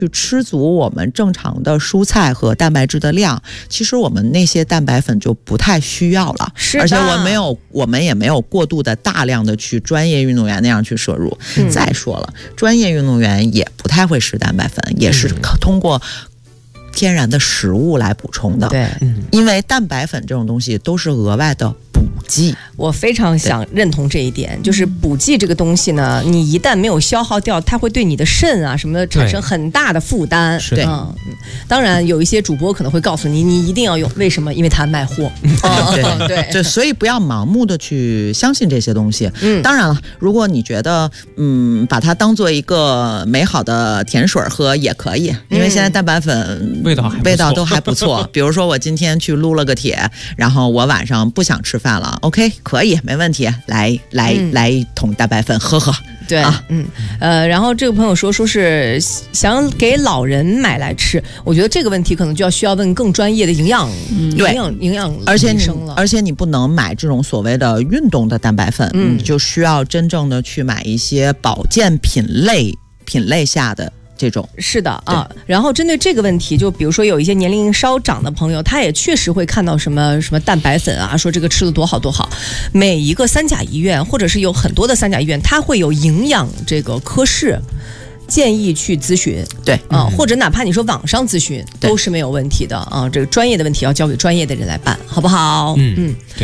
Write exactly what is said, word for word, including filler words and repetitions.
去吃足我们正常的蔬菜和蛋白质的量，其实我们那些蛋白粉就不太需要了。 是的， 而且我没有，我们也没有过度的大量的去专业运动员那样去摄入。嗯、再说了，专业运动员也不太会吃蛋白粉，也是通过天然的食物来补充的。 对， 因为蛋白粉这种东西都是额外的补剂。 我非常想认同这一点，就是补剂这个东西呢，你一旦没有消耗掉，它会对你的肾啊什么的产生很大的负担。 对， 嗯，当然有一些主播可能会告诉你，你一定要用，为什么？因为他卖货。 哦、对对对，所以不要盲目的去相信这些东西。嗯，当然了，如果你觉得嗯把它当做一个美好的甜水喝也可以，因为现在蛋白粉味道还味道都还不错。比如说我今天去撸了个铁，然后我晚上不想吃饭了 ，OK， 可以，没问题，来来、嗯、来一桶蛋白粉喝喝。 对，啊、嗯，呃，然后这个朋友说，说是想给老人买来吃，我觉得这个问题可能就要需要问更专业的营养、嗯、营养营养而且你医生了。 而且你不能买这种所谓的运动的蛋白粉，嗯，你就需要真正的去买一些保健品类品类下的。这种是的啊，然后针对这个问题，就比如说有一些年龄稍长的朋友，他也确实会看到什么什么蛋白粉啊，说这个吃的多好多好。每一个三甲医院或者是有很多的三甲医院，它会有营养这个科室，建议去咨询。 对啊，或者哪怕你说网上咨询都是没有问题的啊。这个专业的问题要交给专业的人来办，好不好？ 嗯嗯。